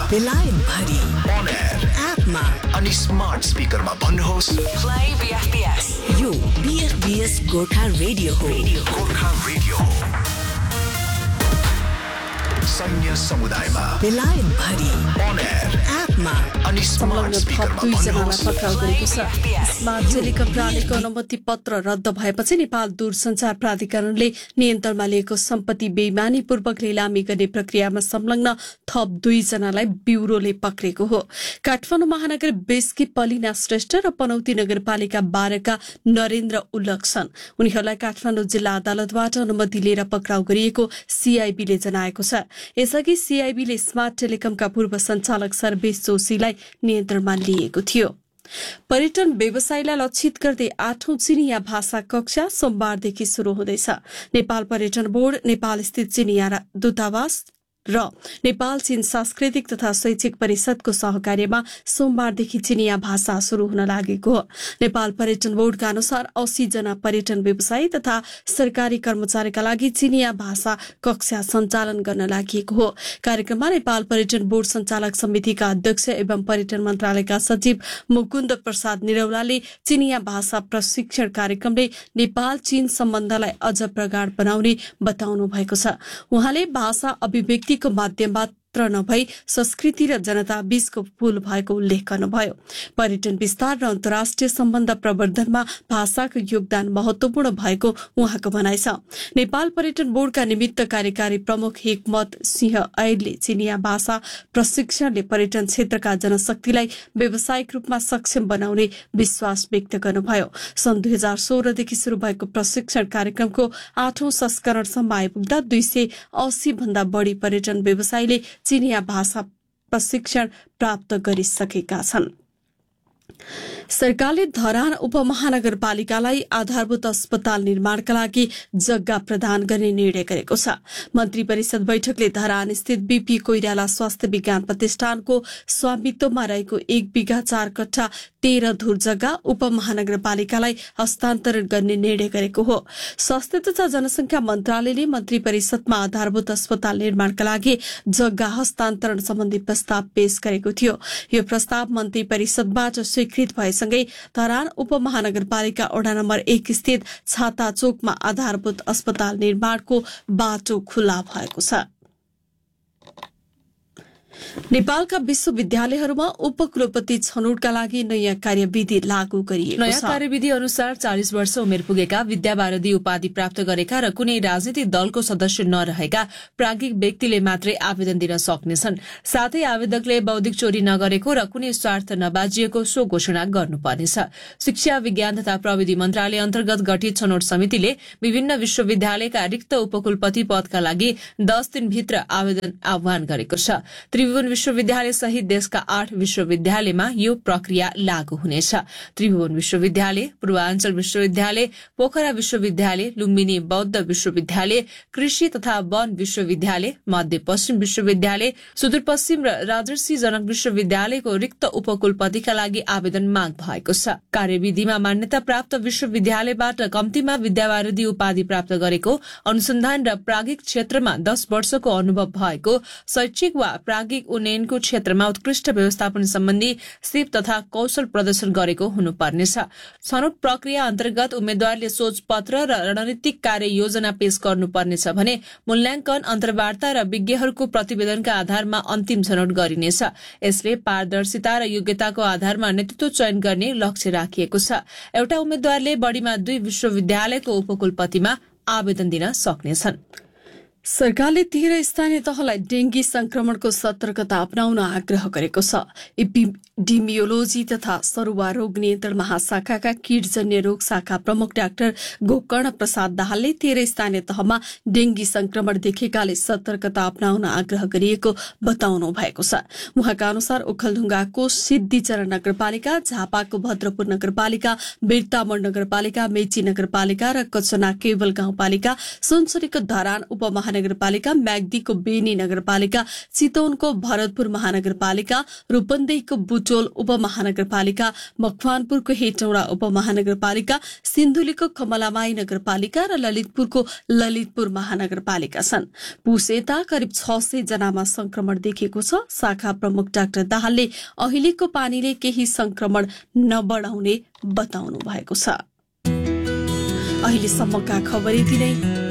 बेलायत भरि on air एपमा अनि स्मार्ट स्पिकरमा भन्नुहोस् प्ले बीएफबीएस। यो बीएफबीएस गोर्खा रेडियो हो। गोर्खा रेडियो सैन्य समुदायमा बेलायत भरि on air एपमा अनि स्मार्ट स्पिकरमा भन्नुहोस् पक्राउ गरेको छ। स्मार्ट टेलिकम प्रणालीको अनुमति पत्र रद्द भएपछि नेपाल दूरसञ्चार प्राधिकरणले नियन्त्रणमा लिएको सम्पत्ति बेइमानीपूर्वक लिलामी गर्ने प्रक्रियामा संलग्न थप 2 जनालाई ब्युरोले पक्रेको हो। काठमाडौँ महानगर 20 की पलिना श्रेष्ठ र पनौती नगरपालिका 12 का नरेन्द्र उल्लक छन्। उनीहरूलाई काठमाडौँ जिल्ला अदालतबाट अनुमति लिएर पक्राउ गरिएको सीआईबीले जनाएको छ। यसअघि सीआईबीले स्मार्ट टेलिकमका पूर्व सञ्चालक सर्वेश जोशीलाई नियन्त्रणमा लिएको थियो। पर्यटन व्यवसायलाई लक्षित गर्दै 8औं चिनिया भाषा कक्षा सोमबारदेखि शुरू हुँदैछ। नेपाल पर्यटन बोर्ड, नेपाल स्थित चिनिया दूतावास र नेपाल चीन सांस्कृतिक तथा शैक्षिक परिषदको सहकार्यमा सोमबारदेखि चिनिया भाषा शुरू हुन लागेको हो। नेपाल पर्यटन बोर्डका अनुसार 80 जना पर्यटन व्यवसायी तथा सरकारी कर्मचारीका लागि चिनिया भाषा कक्षा सञ्चालन गर्न लागि हो। कार्यक्रममा नेपाल पर्यटन बोर्ड सञ्चालक समितिका अध्यक्ष एवं पर्यटन मन्त्रालयका सचिव मुकुन्द प्रसाद निरौलाले चिनिया भाषा प्रशिक्षण कार्यक्रमले नेपाल चीन सम्बन्धलाई अझ प्रगाढ बनाउने बताउनु भएको छ। उहाँले भाषा अभिव्यक्ति को माध्यम मात्र नभई संस्कृति र जनता बीचको पुल भएको उल्लेख गर्नुभयो। पर्यटन विस्तार र अन्तर्राष्ट्रिय सम्बन्ध प्रवर्धनमा भाषाको योगदान महत्वपूर्ण भएको उहाँको भनाइ छ। नेपाल पर्यटन बोर्डका निमित्त कार्यकारी प्रमुख हिकमत सिंह ऐडले चिनिया भाषा प्रशिक्षणले पर्यटन क्षेत्रका जनशक्तिलाई व्यावसायिक रूपमा सक्षम बनाउने विश्वास व्यक्त गर्नुभयो। सन् 2016 देखि शुरू भएको प्रशिक्षण कार्यक्रमको 8औं संस्करणसम्म आइपुग्दा 280 भन्दा बढ़ी पर्यटन व्यवसायीले चिनिया भाषा प्रशिक्षण प्राप्त गरिसकेका छन्। सरकारले धरान उपमहानगरपालिकालाई आधारभूत अस्पताल निर्माणका लागि जग्गा प्रदान गर्ने निर्णय गरेको छ। मन्त्री परिषद बैठकले धरान स्थित बीपी कोइराला स्वास्थ्य विज्ञान प्रतिष्ठानको स्वामित्वमा रहेको 1 बिघा 4 कट्ठा 13 धुर जग्गा उपमहानगरपालिकालाई हस्तान्तरण गर्ने निर्णय गरेको हो। स्वास्थ्य तथा जनसंख्या मन्त्रालयले मन्त्री परिषदमा आधारभूत अस्पताल निर्माणका लागि जग्गा हस्तान्तरण सम्बन्धी प्रस्ताव पेश गरेको थियो। यो प्रस्ताव मन्त्री परिषदबाट स्वीकृत भएसँगै धरान उपमहानगरपालिका वडा नम्बर 1 स्थित छाता चोकमा आधारभूत अस्पताल निर्माणको बाटो खुला भएको छ। नेपालका विश्वविद्यालयहरूमा उपकुलपति छनौटका लागि नयाँ कार्यविधि लागू गरिएको छ। नयाँ कार्यविधि अनुसार 40 वर्ष उमेर पुगेका विद्यावारिधि उपाधि प्राप्त गरेका र कुनै राजनीतिक दलको सदस्य नरहेका प्राज्ञिक व्यक्तिले मात्रै आवेदन दिन सक्नेछन्। साथै आवेदकले बौद्धिक चोरी नगरेको र कुनै स्वार्थ नबाजिएको सो घोषणा गर्नुपर्नेछ। शिक्षा विज्ञान तथा प्रविधि मन्त्रालय अन्तर्गत गठित छनौट समितिले विभिन्न विश्वविद्यालयका रिक्त उपकुलपति पदका लागि 10 दिनभित्र आवेदन आह्वान गरेको छ। त्रिभुवन विश्वविद्यालय सहित देशका 8 विश्वविद्यालयमा यो प्रक्रिया लागू हुनेछ। त्रिभुवन विश्वविद्यालय, पूर्वाञ्चल विश्वविद्यालय, पोखरा विश्वविद्यालय, लुम्बिनी बौद्ध विश्वविद्यालय, कृषि तथा वन विश्वविद्यालय, मध्यपश्चिम विश्वविद्यालय, सुदूरपश्चिम र राजर्षि जनक विश्वविद्यालयको रिक्त उपकुलपतिका लागि आवेदन माग भएको छ। कार्यविधिमा मान्यता प्राप्त विश्वविद्यालयबाट कम्तीमा विद्यावारिधि उपाधि प्राप्त गरेको, अनुसन्धान र प्राज्ञिक क्षेत्रमा 10 वर्षको अनुभव भएको, शैक्षिक वा प्राज्ञिक उन्नयनको क्षेत्रमा उत्कृष्ट व्यवस्थापन सम्बन्धी सिप तथा कौशल प्रदर्शन गरेको हुनुपर्नेछ। छनौट प्रक्रिया अन्तर्गत उम्मेद्वारले सोच पत्र र रणनीतिक कार्य योजना पेश गर्नुपर्नेछ भने मूल्याङ्कन, अन्तर्वार्ता र विज्ञहरूको प्रतिवेदनका आधारमा अन्तिम छनौट गरिनेछ। यसले पारदर्शिता र योग्यताको आधारमा नेतृत्व चयन गर्ने लक्ष्य राखिएको छ। एउटा उम्मेद्वारले बढ़ीमा 2 विश्वविद्यालयको उपकुलपतिमा आवेदन दिन सक्नेछन्। सरकारले 13 स्थानीय तहलाई डेंगी संक्रमणको सतर्कता अपनाउन आग्रह गरेको छ। एपिडेमियोलोजी तथा सरुवा रोग नियन्त्रण महाशाखाका कीटजन्य रोग शाखा प्रमुख डाक्टर गोकर्ण प्रसाद दाहालले 13 स्थानीय तहमा डेंगी संक्रमण देखेकाले सतर्कता अपनाउन आग्रह गरिएको बताउनु भएको छ। उहाँका अनुसार ओखलढुङ्गाको सिद्धिचरण नगरपालिका, झापाको भद्रपुर नगरपालिका, बिरतामोड नगरपालिका, मेची नगरपालिका र कचना केवल गाउँपालिका, सुनसरीको धरान उपमहानगर महानगरपालिका, म्याग्दीको बेनी नगरपालिका, चितवनको भरतपुर महानगरपालिका, रूपन्देहीको बुटोल उपमहानगरपालिका, मकवानपुरको हेटौँडा उपमहानगरपालिका, सिन्धुलीको कमलामाई नगरपालिका र ललितपुरको ललितपुर महानगरपालिका छन्। पुसेता करिब 600 जनामा संक्रमण देखिएको छ। शाखा प्रमुख डाक्टर दाहालले अहिलेको पानीले केही संक्रमण नबढाउने बताउनु भएको छ। अहिलेसम्मका खबर यति नै।